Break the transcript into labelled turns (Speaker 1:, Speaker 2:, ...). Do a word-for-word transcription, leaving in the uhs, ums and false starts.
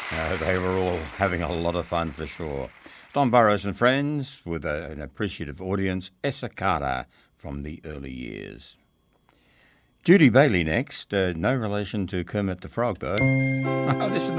Speaker 1: Uh, they were all having a lot of fun for sure. Don Burrows and Friends with a, an appreciative audience, Essakada from the early years. Judy Bailey next. Uh, no relation to Kermit the Frog, though. This is